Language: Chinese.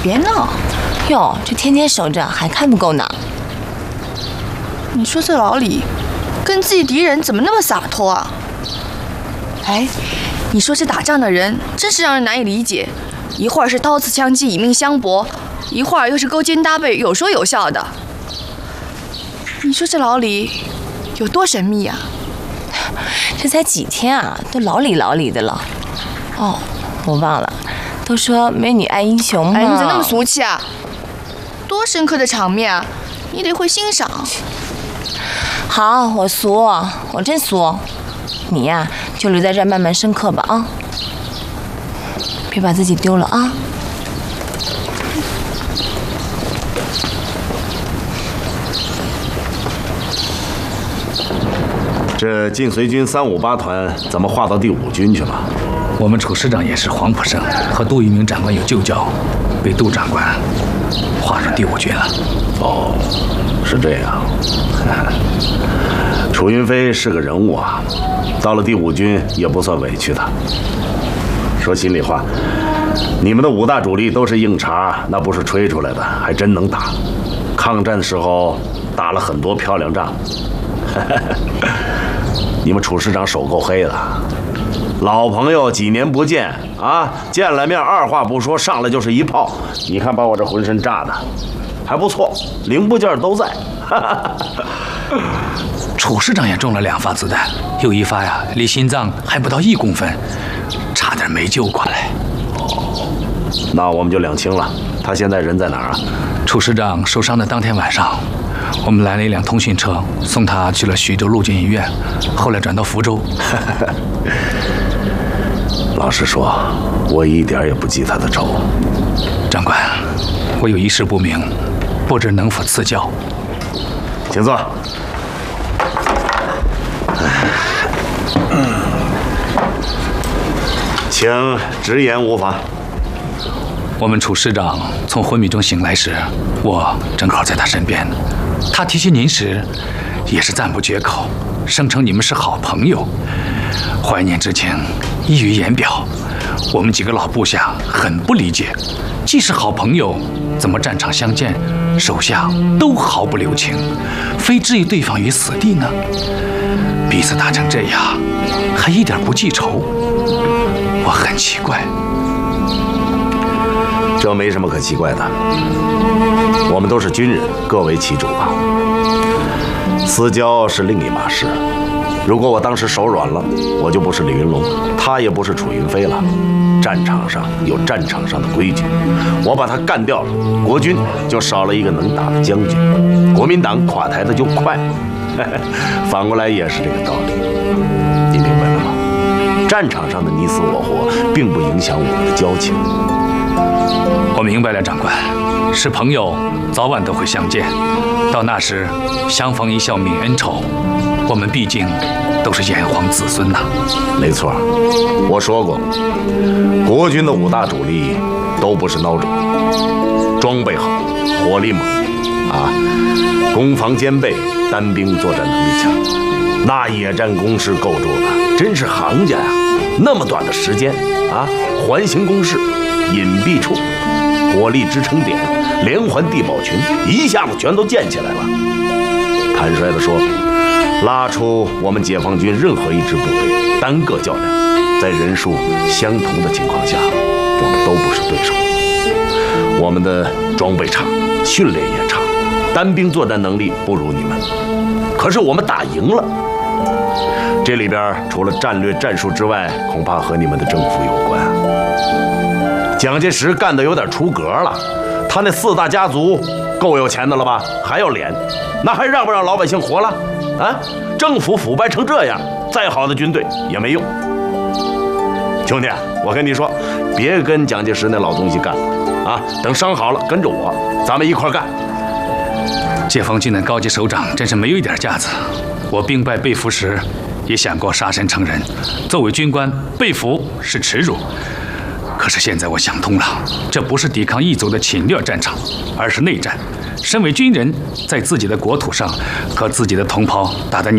别闹！ 哟，这天天守着还看不够呢。 你说这老李，跟自己敌人怎么那么洒脱啊？哎，你说这打仗的人真是让人难以理解，一会儿是刀刺枪击以命相搏，一会儿又是勾肩搭背有说有笑的。你说这老李有多神秘啊？ 这才几天啊，都老李的了。哦，我忘了，都说美女爱英雄嘛。 哎，你咋那么俗气啊？多深刻的场面啊，你得会欣赏。 好，我俗，我真俗。你呀，就留在这儿慢慢深刻吧啊，别把自己丢了啊。 这晋绥军358团怎么划到第5军去了？ 我们楚师长也是黄埔生，和杜聿明长官有旧交，被杜长官划入第5军了。 哦，是这样。楚云飞是个人物啊，到了第5军也不算委屈的。说心里话，你们的5大主力都是硬茬，那不是吹出来的，还真能打。抗战的时候打了很多漂亮仗。你们楚师长手够黑的，老朋友几年不见啊，见了面二话不说上来就是一炮，你看把我这浑身炸的，还不错，零部件都在。 楚师长也中了2发子弹，有1发呀离心脏还不到1公分，差点没救过来。 哦，那我们就两清了。他现在人在哪儿啊？ 楚师长受伤的当天晚上，我们来了一辆通讯车，送他去了徐州陆军医院，后来转到福州。 老实说，我一点也不记他的仇。 长官，我有一事不明，不知能否赐教。 请坐。请直言无妨。 我们楚师长从昏迷中醒来时，我正好在他身边。他提起您时，也是赞不绝口，声称你们是好朋友，怀念之情溢于言表。我们几个老部下很不理解，既是好朋友，怎么战场相见，手下都毫不留情，非置于对方于死地呢？彼此打成这样，还一点不记仇，我很奇怪。 这没什么可奇怪的，我们都是军人，各为其主吧。私交是另一码事。如果我当时手软了，我就不是李云龙，他也不是楚云飞了。战场上有战场上的规矩，我把他干掉了，国军就少了一个能打的将军，国民党垮台的就快。反过来也是这个道理，你明白了吗？战场上的你死我活，并不影响我们的交情。 我明白了，长官，是朋友，早晚都会相见。到那时，相逢一笑泯恩仇。我们毕竟都是炎黄子孙呐。 没错，我说过，国军的5大主力都不是孬种，装备好，火力猛啊，攻防兼备，单兵作战能力强。那野战工事构筑的真是行家呀！那么短的时间啊，环形工事、隐蔽处、火力支撑点、连环地堡群，一下子全都建起来了。坦率地说，拉出我们解放军任何一支部队单个较量，在人数相同的情况下，我们都不是对手。我们的装备差，训练也差，单兵作战能力不如你们，可是我们打赢了。这里边除了战略战术之外，恐怕和你们的政府有关。蒋介石干得有点出格了，他那4大家族够有钱的了吧？还要脸，那还让不让老百姓活了？啊，政府腐败成这样，再好的军队也没用。兄弟，我跟你说，别跟蒋介石那老东西干了啊！等伤好了，跟着我，咱们一块干。 解放军的高级首长真是没有一点架子。我兵败被俘时，也想过杀身成仁。作为军官，被俘是耻辱。可是现在我想通了，这不是抵抗异族的侵略战场，而是内战。身为军人，在自己的国土上和自己的同胞打得